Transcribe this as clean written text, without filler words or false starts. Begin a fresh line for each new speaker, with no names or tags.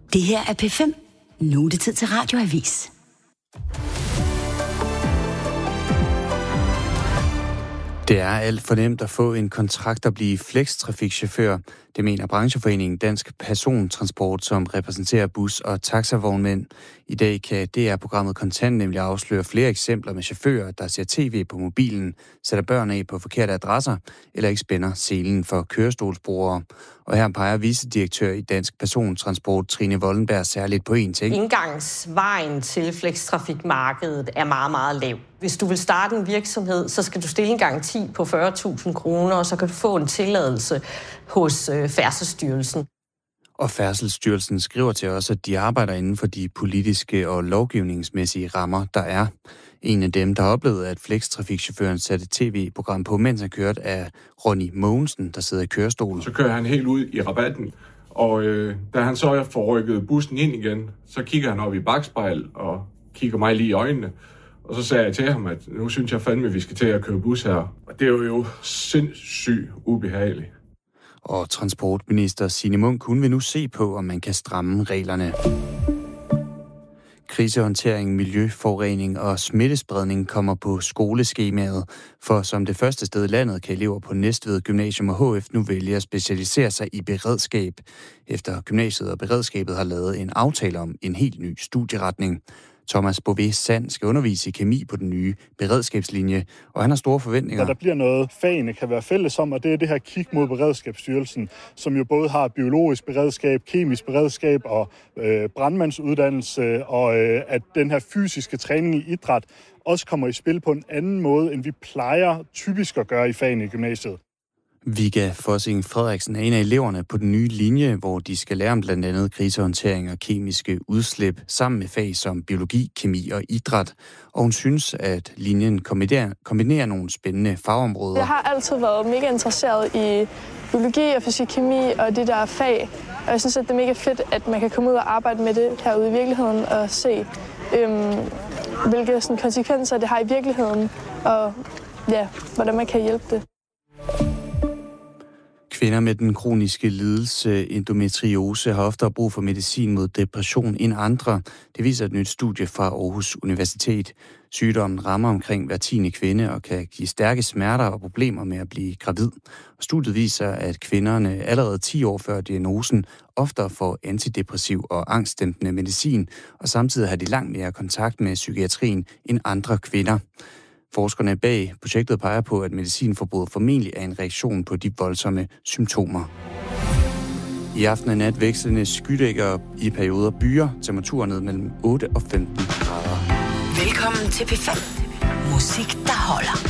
Det her er P5. Nu er det tid til Radioavis.
Det er alt for nemt at få en kontrakt og blive flextrafikchauffør. Det mener brancheforeningen Dansk Persontransport, som repræsenterer bus- og taxavognmænd. I dag kan DR-programmet Kontant nemlig afsløre flere eksempler med chauffører, der ser tv på mobilen, sætter børn af på forkerte adresser eller ikke spænder selen for kørestolsbrugere. Og her peger vicedirektør i Dansk Persontransport Trine Vollenberg særligt på én ting.
Indgangsvejen til flextrafikmarkedet er meget, meget lav. Hvis du vil starte en virksomhed, så skal du stille en garanti på 40.000 kroner, og så kan du få en tilladelse hos Færdselsstyrelsen.
Og Færdselsstyrelsen skriver til os, at de arbejder inden for de politiske og lovgivningsmæssige rammer, der er. En af dem, der har oplevet, at flextrafikchaufføren satte tv-program på, mens han kørte, er Ronny Mogensen, der sidder i kørestolen.
Så kører han helt ud i rabatten, og da han så får rykket bussen ind igen, så kigger han op i bakspejl og kigger mig lige i øjnene. Og så sagde jeg til ham, at nu synes jeg fandme, at vi skal til at køre bus her. Og det er jo sindssygt ubehageligt.
Og transportminister Signe Munk, hun vil nu se på, om man kan stramme reglerne. Krisehåndtering, miljøforurening og smittespredning kommer på skoleskemaet, for som det første sted i landet kan elever på Næstved Gymnasium og HF nu vælge at specialisere sig i beredskab, efter gymnasiet og beredskabet har lavet en aftale om en helt ny studieretning. Thomas Bové Sand skal undervise i kemi på den nye beredskabslinje, og han har store forventninger.
Der bliver noget, fagene kan være fælles om, og det er det her kig mod Beredskabsstyrelsen, som jo både har biologisk beredskab, kemisk beredskab og brandmandsuddannelse, og at den her fysiske træning i idræt også kommer i spil på en anden måde, end vi plejer typisk at gøre i fagene i gymnasiet.
Vigga Fossing Frederiksen er en af eleverne på den nye linje, hvor de skal lære om blandt andet krisehåndtering og kemiske udslip, sammen med fag som biologi, kemi og idræt. Og hun synes, at linjen kombinerer nogle spændende fagområder.
Jeg har altid været mega interesseret i biologi og fysik, kemi og de der fag. Og jeg synes, at det er mega fedt, at man kan komme ud og arbejde med det herude i virkeligheden og se, hvilke sådan, konsekvenser det har i virkeligheden, og ja, hvordan man kan hjælpe det.
Kvinder med den kroniske lidelse endometriose har oftere brug for medicin mod depression end andre. Det viser et nyt studie fra Aarhus Universitet. Sygdommen rammer omkring hver 10. kvinde og kan give stærke smerter og problemer med at blive gravid. Og studiet viser, at kvinderne allerede 10 år før diagnosen oftere får antidepressiv og angstdæmpende medicin, og samtidig har de langt mere kontakt med psykiatrien end andre kvinder. Forskerne bag projektet peger på, at medicinforbruget formentlig er en reaktion på de voldsomme symptomer. I aften og nat vekslende skydækker i perioder byer, temperaturen ned mellem 8 og 15 grader.
Velkommen til P5. Musik, der holder.